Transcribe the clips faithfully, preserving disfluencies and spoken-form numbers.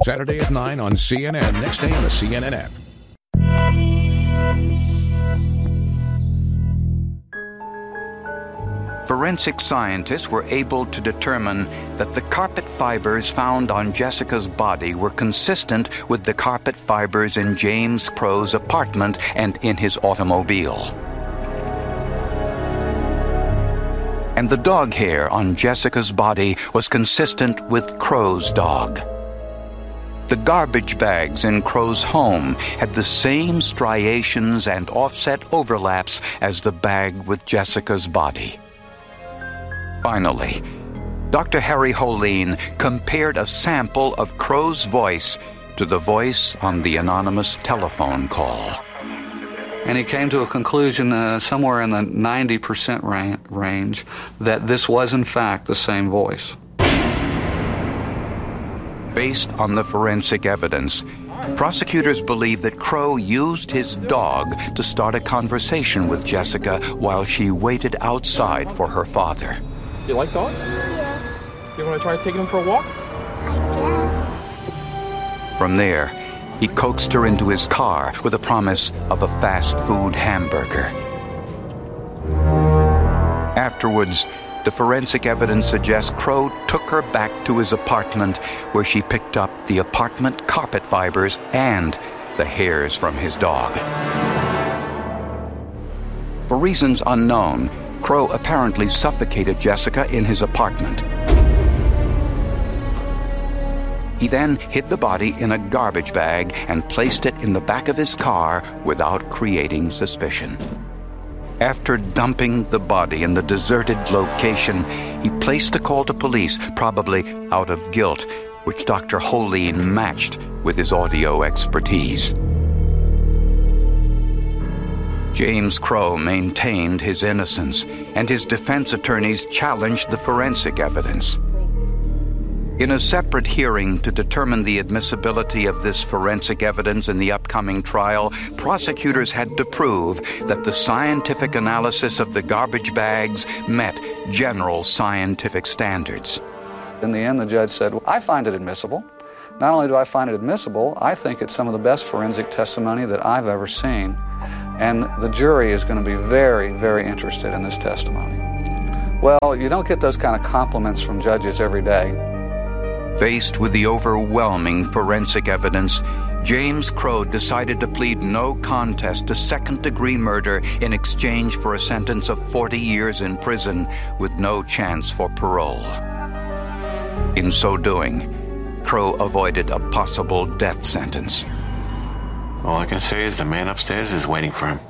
Saturday at nine on C N N. Next day on the C N N app. Forensic scientists were able to determine that the carpet fibers found on Jessica's body were consistent with the carpet fibers in James Crowe's apartment and in his automobile. And the dog hair on Jessica's body was consistent with Crowe's dog. The garbage bags in Crowe's home had the same striations and offset overlaps as the bag with Jessica's body. Finally, Doctor Harry Holeen compared a sample of Crowe's voice to the voice on the anonymous telephone call. And he came to a conclusion uh, somewhere in the ninety percent ra- range that this was in fact the same voice. Based on the forensic evidence, prosecutors believe that Crowe used his dog to start a conversation with Jessica while she waited outside for her father. Do you like dogs? Yeah. You want to try taking them for a walk? I guess. From there, he coaxed her into his car with a promise of a fast food hamburger. Afterwards, the forensic evidence suggests Crowe took her back to his apartment, where she picked up the apartment carpet fibers and the hairs from his dog. For reasons unknown, Crowe apparently suffocated Jessica in his apartment. He then hid the body in a garbage bag and placed it in the back of his car without creating suspicion. After dumping the body in the deserted location, he placed the call to police, probably out of guilt, which Doctor Holeen matched with his audio expertise. James Crowe maintained his innocence, and his defense attorneys challenged the forensic evidence. In a separate hearing to determine the admissibility of this forensic evidence in the upcoming trial, prosecutors had to prove that the scientific analysis of the garbage bags met general scientific standards. In the end, the judge said, well, I find it admissible. Not only do I find it admissible, I think it's some of the best forensic testimony that I've ever seen. And the jury is going to be very, very interested in this testimony. Well, you don't get those kind of compliments from judges every day. Faced with the overwhelming forensic evidence, James Crowe decided to plead no contest to second-degree murder in exchange for a sentence of forty years in prison with no chance for parole. In so doing, Crowe avoided a possible death sentence. All I can say is the man upstairs is waiting for him.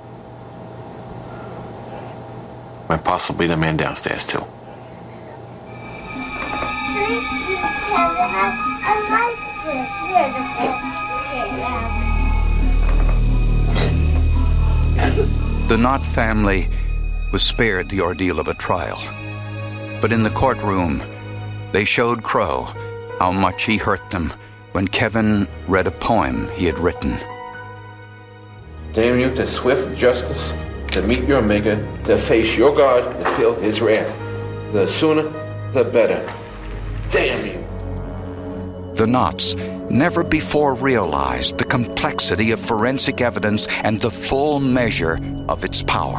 And possibly the man downstairs, too. The Knott family was spared the ordeal of a trial. But in the courtroom, they showed Crowe how much he hurt them when Kevin read a poem he had written. Damn you to swift justice, to meet your maker, to face your God and feel his wrath. The sooner, the better. Damn you. The Knotts never before realized the complexity of forensic evidence and the full measure of its power.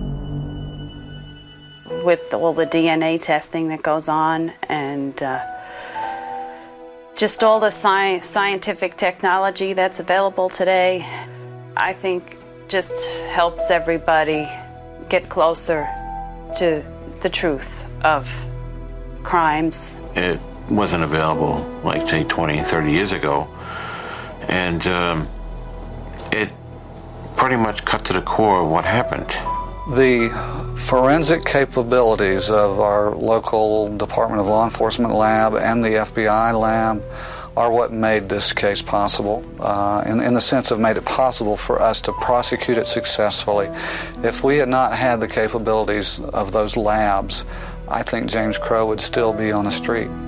With all the D N A testing that goes on and uh, just all the sci- scientific technology that's available today, I think just helps everybody get closer to the truth of crimes. It wasn't available, like, say, twenty, thirty years ago. And um, it pretty much cut to the core of what happened. The forensic capabilities of our local Department of Law Enforcement lab and the F B I lab are what made this case possible, uh, in, in the sense of made it possible for us to prosecute it successfully. If we had not had the capabilities of those labs, I think James Crowe would still be on the street.